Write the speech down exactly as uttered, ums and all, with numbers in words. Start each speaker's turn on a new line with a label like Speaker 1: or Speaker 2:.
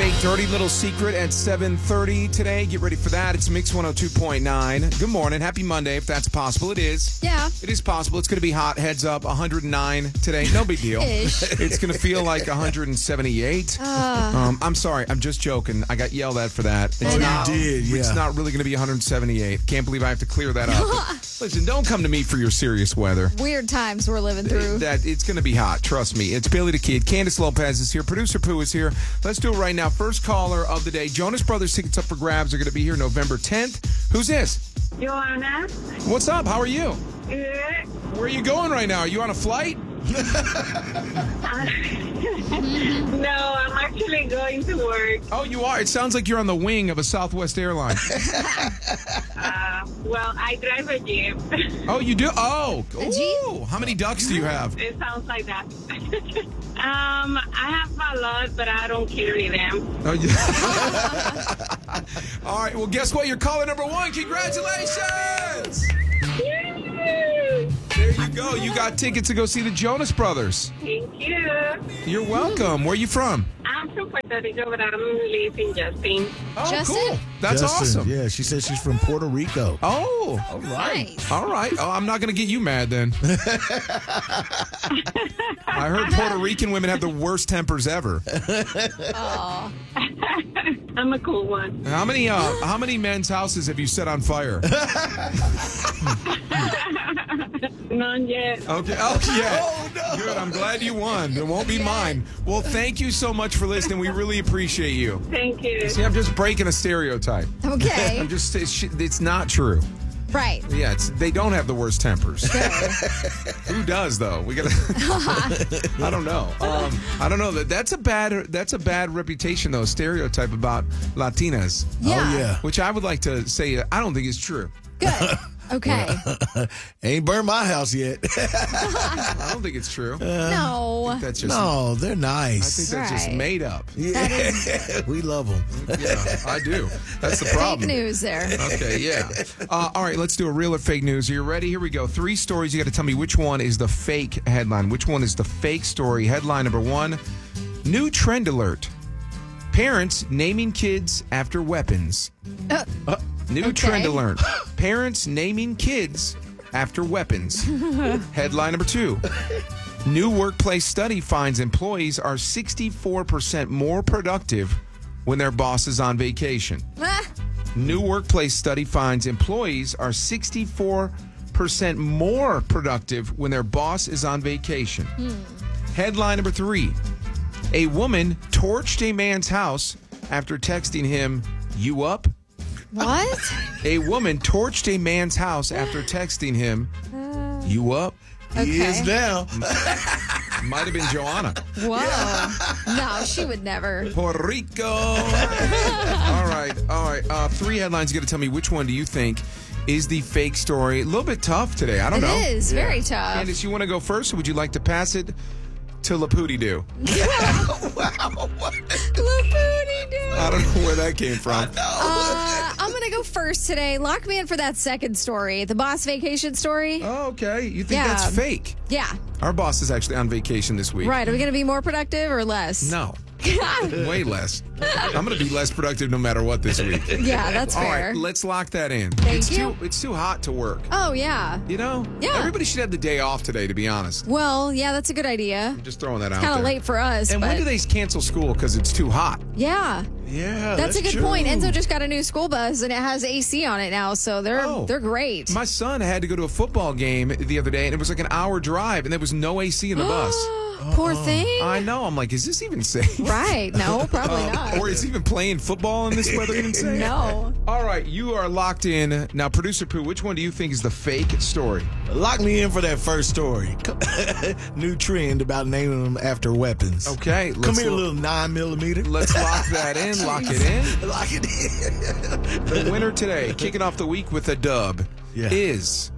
Speaker 1: a dirty little secret at seven thirty today. Get ready for that. It's Mix one oh two point nine. Good morning. Happy Monday, if that's possible. It is.
Speaker 2: Yeah.
Speaker 1: It is possible. It's going to be hot. Heads up, one hundred nine today. No big deal.
Speaker 2: Ish.
Speaker 1: It's going to feel like one hundred seventy-eight.
Speaker 2: Uh,
Speaker 1: um, I'm sorry. I'm just joking. I got yelled at for that. It's
Speaker 2: I know.
Speaker 1: not,
Speaker 3: You did, yeah.
Speaker 1: It's not really going to be one hundred seventy-eight. Can't believe I have to clear that up. Listen, don't come to me for your serious weather.
Speaker 2: weird times we're living through.
Speaker 1: That it's going to be hot. Trust me. It's Bailey the Kid. Candace Lopez is here. Producer Pooh is here. Let's do it right now. First caller of the day. Jonas Brothers tickets up for grabs are going to be here November tenth. Who's this?
Speaker 4: Joanna?
Speaker 1: What's up? How are you?
Speaker 4: Good.
Speaker 1: Where are you going right now? Are you on a flight?
Speaker 4: No, I'm actually going to work.
Speaker 1: Oh, you are. It sounds like you're on the wing of a Southwest airline.
Speaker 4: Uh, well, I drive a Jeep.
Speaker 1: Oh, you do? Oh.
Speaker 2: A Jeep?
Speaker 1: Ooh. How many ducks do you have?
Speaker 4: It sounds like that. um, I have a lot, but I don't carry them.
Speaker 1: Oh, yeah. All right. Well, guess what? You're caller number one. Congratulations.
Speaker 4: Yay!
Speaker 1: There you go. You got tickets to go see the Jonas Brothers.
Speaker 4: Thank you.
Speaker 1: You're welcome. Where are you from?
Speaker 4: I'm from Puerto Rico, but I'm living in Justin.
Speaker 1: Oh,
Speaker 2: Justin?
Speaker 1: cool. That's
Speaker 3: Justin,
Speaker 1: awesome.
Speaker 3: Yeah, she said she's from Puerto Rico.
Speaker 1: Oh,
Speaker 3: All right.
Speaker 2: Nice.
Speaker 1: all right. Oh, I'm not going to get you mad then. I heard Puerto Rican women have the worst tempers ever.
Speaker 2: Aw.
Speaker 4: I'm a cool one.
Speaker 1: How many uh, how many men's houses have you set on fire?
Speaker 4: None yet.
Speaker 1: Okay. Oh, yeah. Good. I'm glad you won. It won't be mine. Well, thank you so much for listening. We really appreciate you.
Speaker 4: Thank you.
Speaker 1: See, I'm just breaking a stereotype.
Speaker 2: Okay.
Speaker 1: I'm just it's, it's not true.
Speaker 2: Right.
Speaker 1: Yeah, it's, they don't have the worst tempers. Who does though? We gotta. I don't know. Um, I don't know. That that's a bad that's a bad reputation though. Stereotype about Latinas,
Speaker 2: Yeah.
Speaker 3: Oh, yeah.
Speaker 1: which I would like to say I don't think is true.
Speaker 2: Good. Okay.
Speaker 3: Ain't burned my house yet.
Speaker 1: I don't think it's true.
Speaker 2: No.
Speaker 1: That's just.
Speaker 3: No, they're
Speaker 1: I think
Speaker 3: nice.
Speaker 1: that's just
Speaker 2: Right.
Speaker 1: made up.
Speaker 3: Yeah, we love them.
Speaker 1: Yeah, I do. That's the
Speaker 2: Fake
Speaker 1: problem.
Speaker 2: news there.
Speaker 1: Okay, yeah. Uh, all right, let's do a real or fake news. Are you ready? Here we go. Three stories. You got to tell me which one is the fake headline. Which one is the fake story? Headline number one: New trend alert. Parents naming kids after weapons.
Speaker 2: Uh,
Speaker 1: New
Speaker 2: okay.
Speaker 1: trend alert. Parents naming kids after weapons. Headline number two. New workplace study finds employees are sixty-four percent more productive when their boss is on vacation.
Speaker 2: ah,
Speaker 1: New workplace study finds employees are sixty-four percent more productive when their boss is on vacation. Headline number three. A woman torched a man's house after texting him, "You up?"
Speaker 2: what?
Speaker 1: A woman torched a man's house after texting him, "You up?"
Speaker 3: He is
Speaker 2: Okay.
Speaker 3: now.
Speaker 1: Might have been Joanna.
Speaker 2: Whoa. No, she would never.
Speaker 1: Puerto Rico. all right, all right. Uh, three headlines. You got to tell me which one do you think is the fake story? A little bit tough today. I don't
Speaker 2: It
Speaker 1: know.
Speaker 2: is very tough.
Speaker 1: Candace, you want to go first, or would you like to pass it to Lapooty Doo?
Speaker 2: Lapooty-doo.
Speaker 1: I don't know where that came from.
Speaker 2: Uh, I'm going to go first today. Lock me in for that second story, the boss vacation story.
Speaker 1: Oh, okay. You think
Speaker 2: Yeah.
Speaker 1: that's fake?
Speaker 2: Yeah.
Speaker 1: Our boss is actually on vacation this week.
Speaker 2: Right. Are we going to be more productive or less?
Speaker 1: No, way less. I'm going to be less productive no matter what this week.
Speaker 2: Yeah, that's
Speaker 1: All
Speaker 2: fair.
Speaker 1: right, let's lock that in.
Speaker 2: Thank
Speaker 1: it's
Speaker 2: you.
Speaker 1: Too, it's too hot to work.
Speaker 2: Oh, yeah.
Speaker 1: You know?
Speaker 2: Yeah.
Speaker 1: Everybody should have the day off today, to be honest.
Speaker 2: Well, yeah, that's a good idea.
Speaker 1: I'm just throwing that out
Speaker 2: Kind
Speaker 1: there.
Speaker 2: of late for us.
Speaker 1: And
Speaker 2: but
Speaker 1: when do they cancel school because it's too hot?
Speaker 2: Yeah.
Speaker 3: Yeah,
Speaker 2: That's, a good
Speaker 3: true.
Speaker 2: point. Enzo just got a new school bus and it has A C on it now, so they're
Speaker 1: Oh.
Speaker 2: they're great.
Speaker 1: My son had to go to a football game the other day, and it was like an hour drive, and there was no A C in the bus.
Speaker 2: Poor thing.
Speaker 1: I know. I'm like, is this even safe?
Speaker 2: Right. No, probably
Speaker 1: Um,
Speaker 2: not.
Speaker 1: Or is even playing football in this weather even safe?
Speaker 2: No.
Speaker 1: All right, you are locked in. Now, Producer Pooh, which one do you think is the fake story?
Speaker 3: Lock me in for that first story. New trend about naming them after weapons.
Speaker 1: Okay,
Speaker 3: Come
Speaker 1: let's
Speaker 3: here,
Speaker 1: lo-
Speaker 3: little nine millimeter.
Speaker 1: Let's lock that in. Lock it in.
Speaker 3: Lock it in.
Speaker 1: The winner today, kicking off the week with a dub,
Speaker 3: Yeah.
Speaker 1: is